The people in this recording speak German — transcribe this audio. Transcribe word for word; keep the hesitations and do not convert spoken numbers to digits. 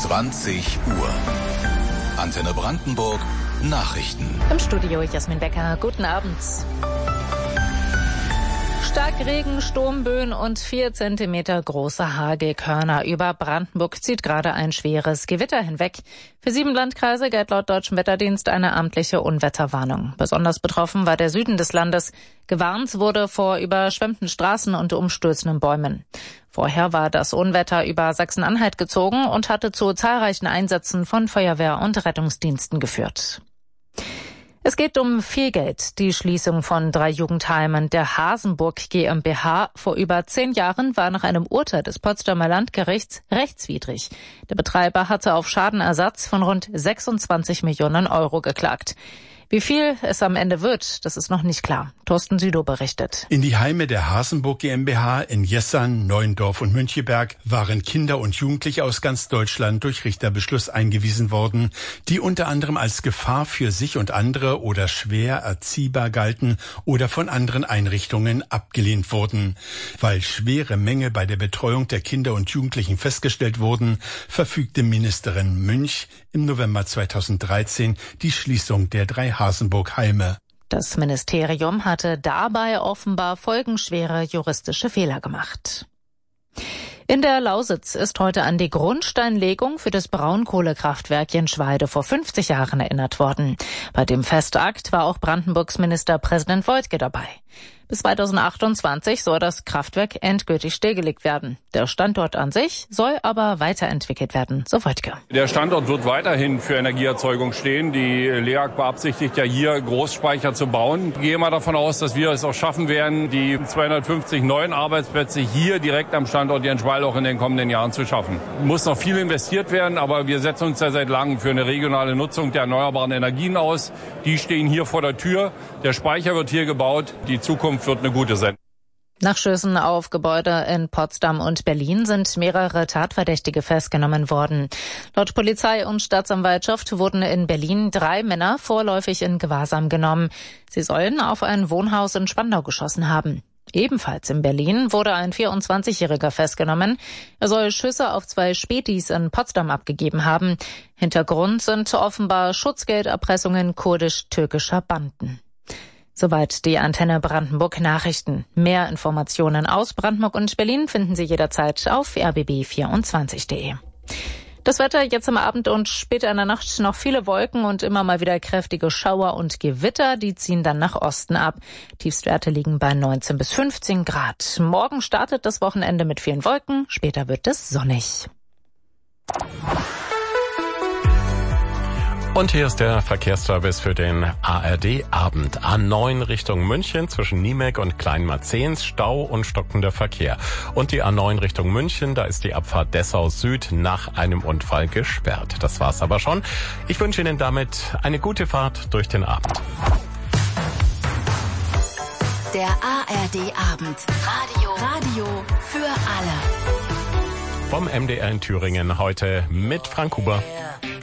zwanzig Uhr. Antenne Brandenburg, Nachrichten. Im Studio Jasmin Becker, guten Abend. Starkregen, Sturmböen und vier Zentimeter große Hagelkörner. Über Brandenburg zieht gerade ein schweres Gewitter hinweg. Für sieben Landkreise gilt laut Deutschem Wetterdienst eine amtliche Unwetterwarnung. Besonders betroffen war der Süden des Landes. Gewarnt wurde vor überschwemmten Straßen und umstürzenden Bäumen. Vorher war das Unwetter über Sachsen-Anhalt gezogen und hatte zu zahlreichen Einsätzen von Feuerwehr und Rettungsdiensten geführt. Es geht um viel Geld. Die Schließung von drei Jugendheimen der Hasenburg GmbH vor über zehn Jahren war nach einem Urteil des Potsdamer Landgerichts rechtswidrig. Der Betreiber hatte auf Schadenersatz von rund sechsundzwanzig Millionen Euro geklagt. Wie viel es am Ende wird, das ist noch nicht klar. Thorsten Südow berichtet. In die Heime der Hasenburg GmbH in Jessern, Neuendorf und Müncheberg waren Kinder und Jugendliche aus ganz Deutschland durch Richterbeschluss eingewiesen worden, die unter anderem als Gefahr für sich und andere oder schwer erziehbar galten oder von anderen Einrichtungen abgelehnt wurden. Weil schwere Mängel bei der Betreuung der Kinder und Jugendlichen festgestellt wurden, verfügte Ministerin Münch im November zweitausenddreizehn die Schließung der drei Hasenburg-Heime. Das Ministerium hatte dabei offenbar folgenschwere juristische Fehler gemacht. In der Lausitz ist heute an die Grundsteinlegung für das Braunkohlekraftwerk Jenschwalde vor fünfzig Jahren erinnert worden. Bei dem Festakt war auch Brandenburgs Ministerpräsident Woidke dabei. Bis zweitausendachtundzwanzig soll das Kraftwerk endgültig stillgelegt werden. Der Standort an sich soll aber weiterentwickelt werden, so Woidke. Der Standort wird weiterhin für Energieerzeugung stehen. Die L E A G beabsichtigt ja hier Großspeicher zu bauen. Ich gehe mal davon aus, dass wir es auch schaffen werden, die zweihundertfünfzig neuen Arbeitsplätze hier direkt am Standort Jenschwalde auch in den kommenden Jahren zu schaffen. Muss noch viel investiert werden, aber wir setzen uns ja seit langem für eine regionale Nutzung der erneuerbaren Energien aus. Die stehen hier vor der Tür. Der Speicher wird hier gebaut. Die Zukunft wird eine gute sein. Nach Schüssen auf Gebäude in Potsdam und Berlin sind mehrere Tatverdächtige festgenommen worden. Laut Polizei und Staatsanwaltschaft wurden in Berlin drei Männer vorläufig in Gewahrsam genommen. Sie sollen auf ein Wohnhaus in Spandau geschossen haben. Ebenfalls in Berlin wurde ein vierundzwanzigjähriger festgenommen. Er soll Schüsse auf zwei Spätis in Potsdam abgegeben haben. Hintergrund sind offenbar Schutzgelderpressungen kurdisch-türkischer Banden. Soweit die Antenne Brandenburg Nachrichten. Mehr Informationen aus Brandenburg und Berlin finden Sie jederzeit auf r b b vierundzwanzig punkt de. Das Wetter jetzt am Abend und später in der Nacht noch viele Wolken und immer mal wieder kräftige Schauer und Gewitter. Die ziehen dann nach Osten ab. Tiefstwerte liegen bei neunzehn bis fünfzehn Grad. Morgen startet das Wochenende mit vielen Wolken. Später wird es sonnig. Und hier ist der Verkehrsservice für den A R D-Abend. A neun Richtung München zwischen Niemek und Kleinmarzehns, Stau und stockender Verkehr. Und die A neun Richtung München, da ist die Abfahrt Dessau Süd nach einem Unfall gesperrt. Das war's aber schon. Ich wünsche Ihnen damit eine gute Fahrt durch den Abend. Der A R D-Abend. Radio. Radio für alle. Vom M D R in Thüringen heute mit Frank Huber.